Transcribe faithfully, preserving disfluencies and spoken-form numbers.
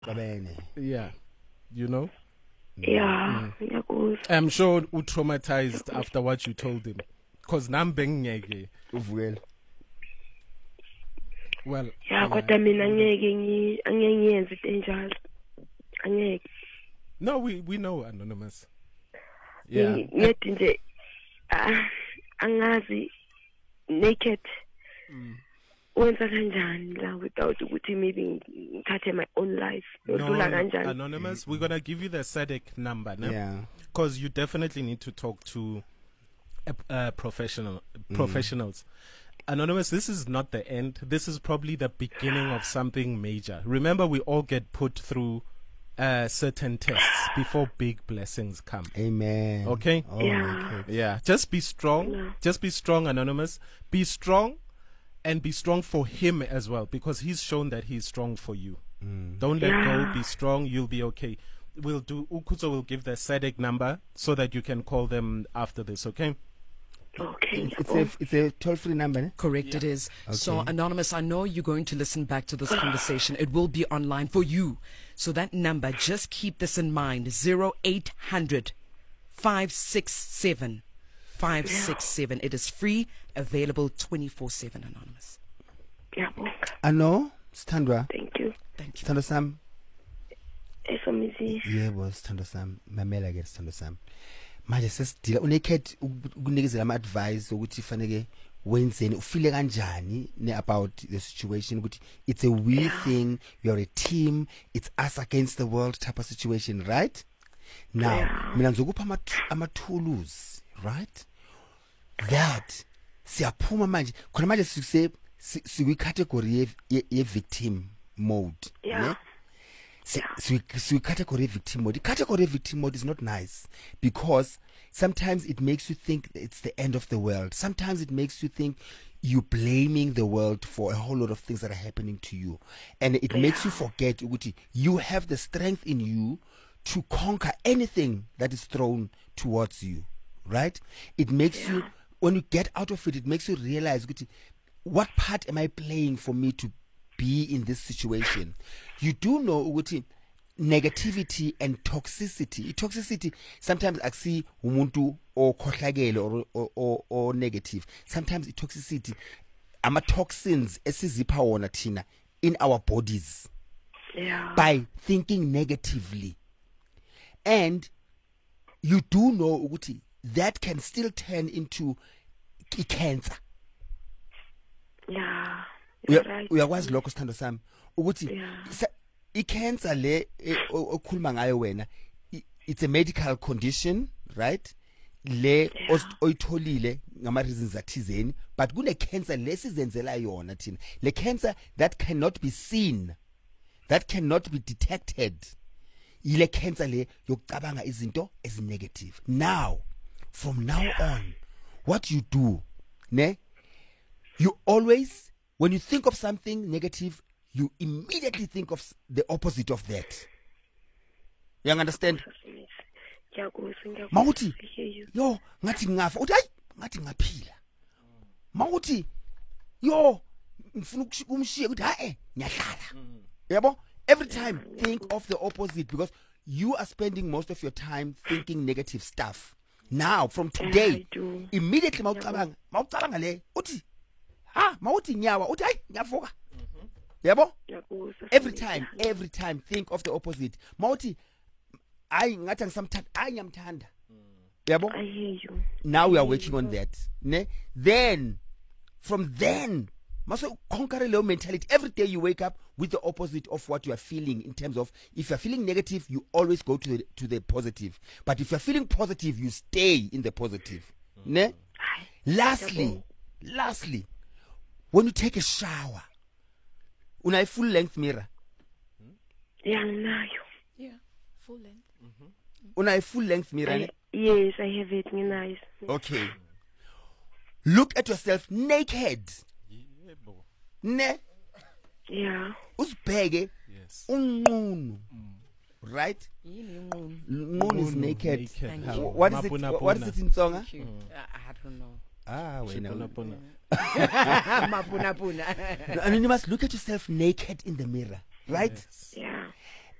Yeah, you know. Yeah, mm. I'm sure you traumatized after what you told him. Cause nambeng ngeke. Well, yeah, kodwa mina ngeke ngi angenyenze enjalo. Angeke. No, we we know Anonymous. Yeah. Ngithi nje angazi naked. Mm. Wenza kanjani la without ukuthi maybe ngithathe my own life. No, Anonymous, we're gonna give you the S A D C number, no? Yeah. Because you definitely need to talk to a, a professional Mm. professionals. Anonymous, this is not the end. This is probably the beginning of something major. Remember, we all get put through uh, certain tests before big blessings come. Amen. Okay? Oh, Yeah. okay. Yeah. Just be strong. Yeah. Just be strong, Anonymous. Be strong and be strong for him as well, because he's shown that he's strong for you. Mm. Don't let Yeah. go. Be strong. You'll be okay. We'll do, Ukuzo will give the S A D C number so that you can call them after this, okay? Okay. It's a it's a toll free number, eh? Correct, it is. So, Anonymous, I know you're going to listen back to this conversation. It will be online for you. So that number, just keep this in mind, zero eight hundred, five six seven, five six seven. It is free, available twenty-four seven, Anonymous. Yeah. Ano, Sthandwa. Thank you. Thank you. Sthandwa sam. Esomisi. Yebo, Sthandwa sam. Mamela ke Sthandwa sam. Manje sesidila uneked ukunikezela ama advice ukuthi fanele wenzeni ufile kanjani ne about the situation ukuthi it's a we Yeah. thing, you're a team, it's us against the world type of situation, right? Now Yeah. mina ngizokupha ama ama tools, right? That siyaphuma manje khona manje sikuse sikwi category ye, ye victim mode, Yeah. ne? So, so, we, so we category victim mode. The category victim mode is not nice because sometimes it makes you think it's the end of the world. Sometimes it makes you think you're blaming the world for a whole lot of things that are happening to you. And it makes you forget Uguti, you have the strength in you to conquer anything that is thrown towards you. Right? It makes you, when you get out of it, it makes you realize Uguti, what part am I playing for me to be in this situation? You do know ukuthi negativity and toxicity. Toxicity sometimes I see umuntu okhohlakele or or, or or negative. Sometimes it toxicity ama toxins esizipha wona thina in our bodies Yeah. by thinking negatively. And you do know ukuthi that can still turn into cancer. Yeah. You're right. Uyakwazi lokho Sithando sami ukuthi Yeah. i-cancer le okhuluma ngayo wena it's a medical condition, right? Le oyitholile ngama reasons athizeni, but kune cancer lesizenzela yona thina. Le cancer that cannot be seen, that cannot be detected. Ile cancer le yokucabanga izinto as negative. Now, from now on, what you do, ne? You always, when you think of something negative, you immediately think of the opposite of that. You understand? Mawuthi, yo, ngathi ngafa. Uthi hayi, ngathi ngaphila. Mawuthi, yo, ngifuna ukumshiya ukuthi hayi, ngiyahlala. Yabo? Every time think of the opposite because you are spending most of your time thinking negative stuff. Now, from today, immediately mawucabanga, mawucabanga le, uthi, ha, mawuthi nyawa, uthi hayi, ngiyavuka. Yabo? Every time, every time think of the opposite. Mawuthi I ngathi ngisamthanda, I ngiyamthanda. Yabo? I hear you. Now we are working on that. Ne? Then from then must conquer your mentality. Every day you wake up with the opposite of what you are feeling in terms of if you are feeling negative, you always go to the to the positive. But if you are feeling positive, you stay in the positive. Ne? Lastly, lastly, when you take a shower, una full length mirror. Yeah, now. Yeah, full length. Una full length mirror. I, yes, I have it. Nice. Okay. Look at yourself naked. Ne? Yeah. Usibheke. Yes. Unqunu. Right? Nqunu is naked. naked. Thank you. What is it? Mapuna What is puna. it in Tsonga? I, I don't know. Ah, wait. Puna, puna. Mapuna puna. And you must look at yourself naked in the mirror, right? Yes. Yeah.